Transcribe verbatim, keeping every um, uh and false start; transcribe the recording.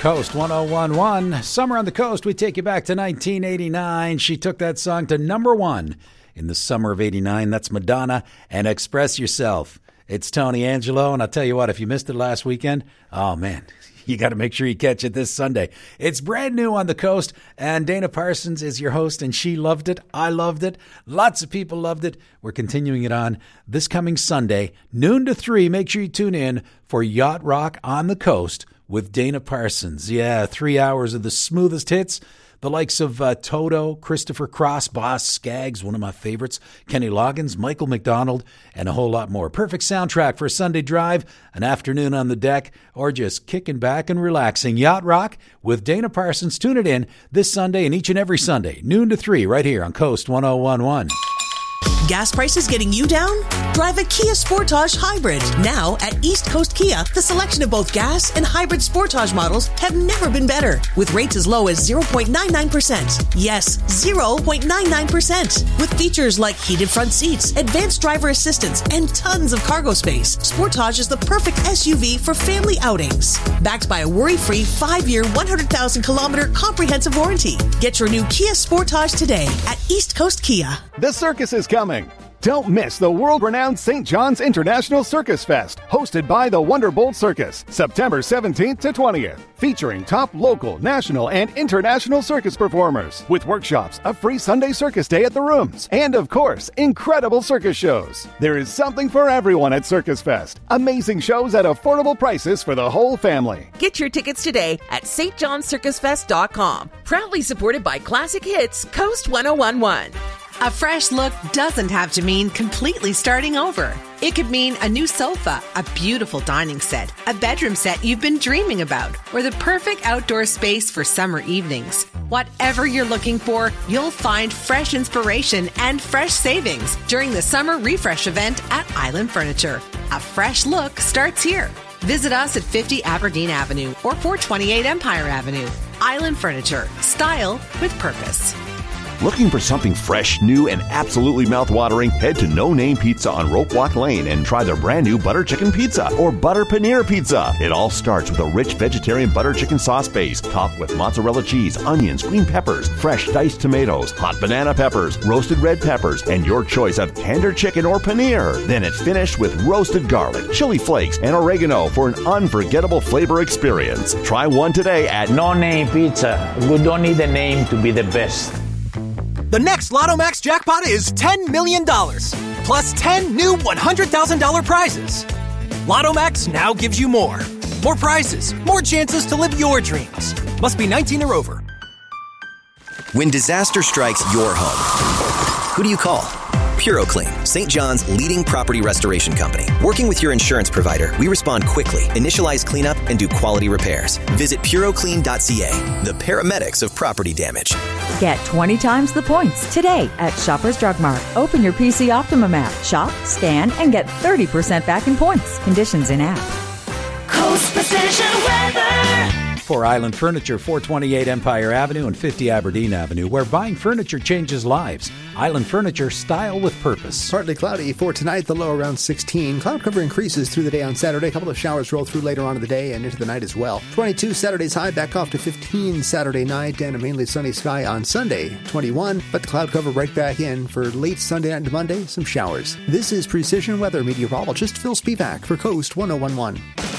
Coast one oh one one. Summer on the Coast, we take you back to nineteen eighty-nine. She took that song to number one in the summer of eighty-nine. That's Madonna and Express Yourself. It's Tony Angelo, and I'll tell you what, if you missed it last weekend, oh man, you got to make sure you catch it this Sunday. It's brand new on the Coast, and Dana Parsons is your host, and she loved it. I loved it. Lots of people loved it. We're continuing it on this coming Sunday, noon to three. Make sure you tune in for Yacht Rock on the Coast with Dana Parsons. Yeah, three hours of the smoothest hits. The likes of uh, Toto, Christopher Cross, Boss Skaggs, one of my favorites, Kenny Loggins, Michael McDonald, and a whole lot more. Perfect soundtrack for a Sunday drive, an afternoon on the deck, or just kicking back and relaxing. Yacht Rock with Dana Parsons. Tune it in this Sunday and each and every Sunday, noon to three, right here on Coast one oh one one. Gas prices getting you down? Drive a Kia Sportage Hybrid. Now at East Coast Kia, the selection of both gas and hybrid Sportage models have never been better. With rates as low as zero point nine nine percent. Yes, zero point nine nine percent. With features like heated front seats, advanced driver assistance, and tons of cargo space, Sportage is the perfect S U V for family outings. Backed by a worry-free five-year, one hundred thousand kilometer comprehensive warranty. Get your new Kia Sportage today at East Coast Kia. The circus is coming. Don't miss the world-renowned Saint John's International Circus Fest, hosted by the Wonderbolt Circus, September seventeenth to twentieth, featuring top local, national, and international circus performers, with workshops, a free Sunday circus day at the Rooms, and of course, incredible circus shows. There is something for everyone at Circus Fest. Amazing shows at affordable prices for the whole family. Get your tickets today at S T johns circus fest dot com. Proudly supported by Classic Hits, Coast one oh one one. A fresh look doesn't have to mean completely starting over. It could mean a new sofa, a beautiful dining set, a bedroom set you've been dreaming about, or the perfect outdoor space for summer evenings. Whatever you're looking for, you'll find fresh inspiration and fresh savings during the Summer Refresh event at Island Furniture. A fresh look starts here. Visit us at fifty Aberdeen Avenue or four twenty-eight Empire Avenue. Island Furniture. Style with purpose. Looking for something fresh, new, and absolutely mouth-watering? Head to No Name Pizza on Rope Walk Lane and try their brand new butter chicken pizza or butter paneer pizza. It all starts with a rich vegetarian butter chicken sauce base topped with mozzarella cheese, onions, green peppers, fresh diced tomatoes, hot banana peppers, roasted red peppers, and your choice of tender chicken or paneer. Then it's finished with roasted garlic, chili flakes, and oregano for an unforgettable flavor experience. Try one today at No Name Pizza. We don't need a name to be the best. The next Lotto Max jackpot is ten million dollars, plus ten new one hundred thousand dollars prizes. Lotto Max now gives you more. More prizes, more chances to live your dreams. Must be nineteen or over. When disaster strikes your home, who do you call? PuroClean, Saint John's leading property restoration company. Working with your insurance provider, we respond quickly, initialize cleanup, and do quality repairs. Visit puro clean dot c a, the paramedics of property damage. Get twenty times the points today at Shoppers Drug Mart. Open your P C Optimum app, shop, scan, and get thirty percent back in points. Conditions in app. Coast Precision Weather. For Island Furniture, four twenty-eight Empire Avenue and fifty Aberdeen Avenue, where buying furniture changes lives. Island Furniture, style with purpose. Partly cloudy for tonight, the low around sixteen. Cloud cover increases through the day on Saturday. A couple of showers roll through later on in the day and into the night as well. twenty-two Saturday's high, back off to fifteen Saturday night, and a mainly sunny sky on Sunday. twenty-one, but the cloud cover right back in for late Sunday night and Monday, some showers. This is Precision Weather meteorologist Phil Spivak for Coast one oh one one.